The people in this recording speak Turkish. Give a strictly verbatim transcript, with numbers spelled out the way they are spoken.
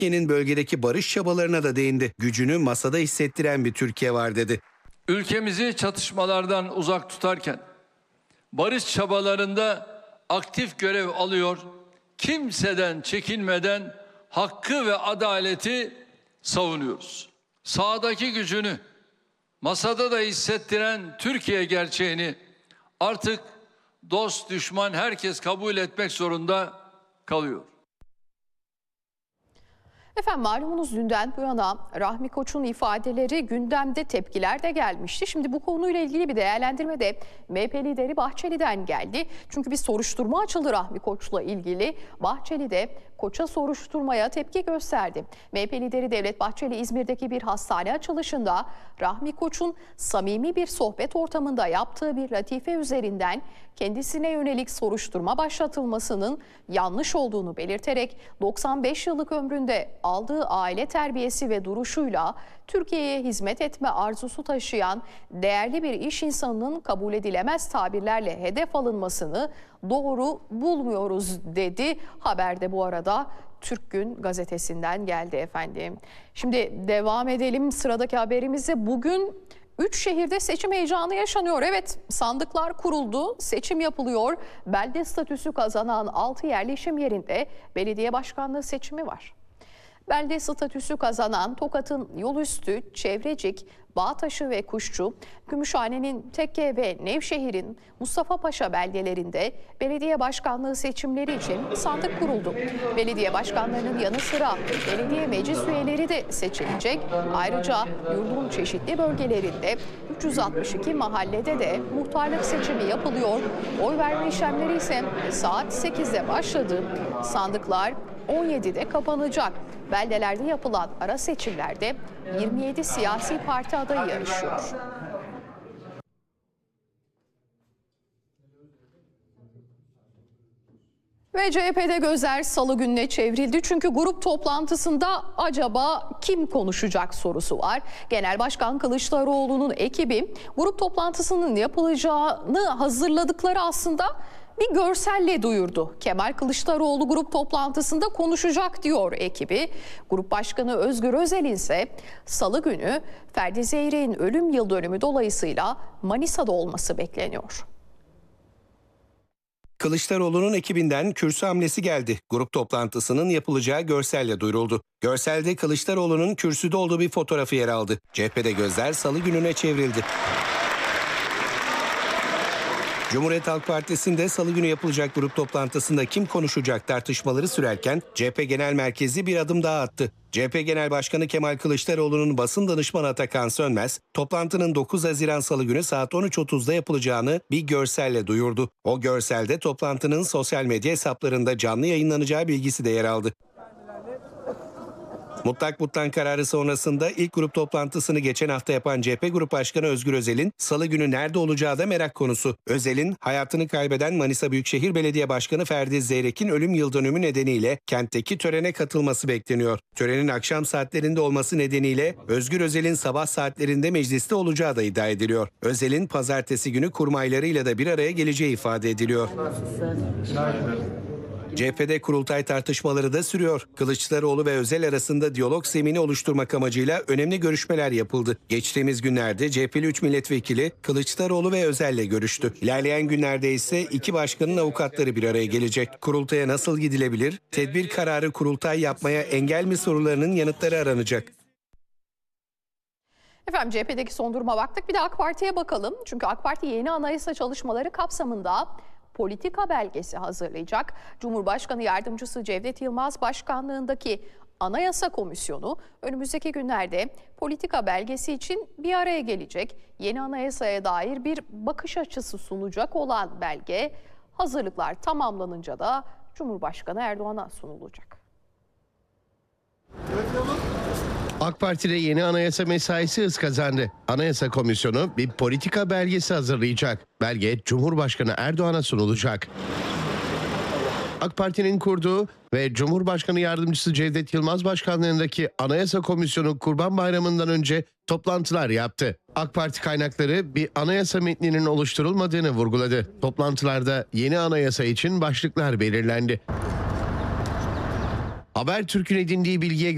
Türkiye'nin bölgedeki barış çabalarına da değindi. Gücünü masada hissettiren bir Türkiye var dedi. Ülkemizi çatışmalardan uzak tutarken barış çabalarında aktif görev alıyor, kimseden çekinmeden hakkı ve adaleti savunuyoruz. Sahadaki gücünü masada da hissettiren Türkiye gerçeğini artık dost düşman herkes kabul etmek zorunda kalıyor. Efendim malumunuz dünden bu yana Rahmi Koç'un ifadeleri gündemde, tepkiler de gelmişti. Şimdi bu konuyla ilgili bir değerlendirme de M H P lideri Bahçeli'den geldi. Çünkü bir soruşturma açıldı Rahmi Koç'la ilgili. Bahçeli de Koç'a soruşturmaya tepki gösterdi. M H P lideri Devlet Bahçeli İzmir'deki bir hastane açılışında Rahmi Koç'un samimi bir sohbet ortamında yaptığı bir latife üzerinden kendisine yönelik soruşturma başlatılmasının yanlış olduğunu belirterek doksan beş yıllık ömründe aldığı aile terbiyesi ve duruşuyla Türkiye'ye hizmet etme arzusu taşıyan değerli bir iş insanının kabul edilemez tabirlerle hedef alınmasını doğru bulmuyoruz dedi. Haberde bu arada Türk Gün gazetesinden geldi efendim. Şimdi devam edelim sıradaki haberimize. Bugün üç şehirde seçim heyecanı yaşanıyor. Evet, sandıklar kuruldu, seçim yapılıyor. Belde statüsü kazanan altı yerleşim yerinde belediye başkanlığı seçimi var. Belde statüsü kazanan Tokat'ın Yolüstü, Çevrecik, Bağtaşı ve Kuşçu, Gümüşhane'nin Tekke ve Nevşehir'in Mustafa'paşa beldelerinde belediye başkanlığı seçimleri için sandık kuruldu. Belediye başkanlarının yanı sıra belediye meclis üyeleri de seçilecek. Ayrıca yurdun çeşitli bölgelerinde üç yüz altmış iki mahallede de muhtarlık seçimi yapılıyor. Oy verme işlemleri ise saat sekizde başladı. Sandıklar on yedide kapanacak. Beldelerde yapılan ara seçimlerde yirmi yedi siyasi parti adayı yarışıyor. Ve C H P'de gözler salı gününe çevrildi. Çünkü grup toplantısında acaba kim konuşacak sorusu var. Genel Başkan Kılıçdaroğlu'nun ekibi grup toplantısının yapılacağını hazırladıkları aslında bir görselle duyurdu. Kemal Kılıçdaroğlu grup toplantısında konuşacak diyor ekibi. Grup Başkanı Özgür Özel'in ise salı günü Ferdi Zeyrek'in ölüm yıl dönümü dolayısıyla Manisa'da olması bekleniyor. Kılıçdaroğlu'nun ekibinden kürsü hamlesi geldi. Grup toplantısının yapılacağı görselle duyuruldu. Görselde Kılıçdaroğlu'nun kürsüde olduğu bir fotoğrafı yer aldı. C H P'de gözler salı gününe çevrildi. Cumhuriyet Halk Partisi'nde salı günü yapılacak grup toplantısında kim konuşacak tartışmaları sürerken C H P Genel Merkezi bir adım daha attı. C H P Genel Başkanı Kemal Kılıçdaroğlu'nun basın danışmanı Atakan Sönmez, toplantının dokuz Haziran Salı günü saat on üç otuzda yapılacağını bir görselle duyurdu. O görselde toplantının sosyal medya hesaplarında canlı yayınlanacağı bilgisi de yer aldı. Mutlak mutlak kararı sonrasında ilk grup toplantısını geçen hafta yapan C H P Grup Başkanı Özgür Özel'in salı günü nerede olacağı da merak konusu. Özel'in hayatını kaybeden Manisa Büyükşehir Belediye Başkanı Ferdi Zeyrek'in ölüm yıldönümü nedeniyle kentteki törene katılması bekleniyor. Törenin akşam saatlerinde olması nedeniyle Özgür Özel'in sabah saatlerinde mecliste olacağı da iddia ediliyor. Özel'in pazartesi günü kurmaylarıyla da bir araya geleceği ifade ediliyor. C H P'de kurultay tartışmaları da sürüyor. Kılıçdaroğlu ve Özel arasında diyalog zemini oluşturmak amacıyla önemli görüşmeler yapıldı. Geçtiğimiz günlerde C H P'li üç milletvekili Kılıçdaroğlu ve Özel'le görüştü. İlerleyen günlerde ise iki başkanın avukatları bir araya gelecek. Kurultaya nasıl gidilebilir? Tedbir kararı kurultay yapmaya engel mi sorularının yanıtları aranacak. Efendim C H P'deki son duruma baktık. Bir de AK Parti'ye bakalım. Çünkü AK Parti yeni anayasa çalışmaları kapsamında politika belgesi hazırlayacak. Cumhurbaşkanı Yardımcısı Cevdet Yılmaz başkanlığındaki Anayasa Komisyonu önümüzdeki günlerde politika belgesi için bir araya gelecek. Yeni anayasaya dair bir bakış açısı sunacak olan belge hazırlıklar tamamlanınca da Cumhurbaşkanı Erdoğan'a sunulacak. AK Parti'de yeni anayasa mesaisi hız kazandı. Anayasa Komisyonu bir politika belgesi hazırlayacak. Belge Cumhurbaşkanı Erdoğan'a sunulacak. AK Parti'nin kurduğu ve Cumhurbaşkanı Yardımcısı Cevdet Yılmaz başkanlığındaki Anayasa Komisyonu Kurban Bayramı'ndan önce toplantılar yaptı. AK Parti kaynakları bir anayasa metninin oluşturulmadığını vurguladı. Toplantılarda yeni anayasa için başlıklar belirlendi. Habertürk'ün edindiği bilgiye göre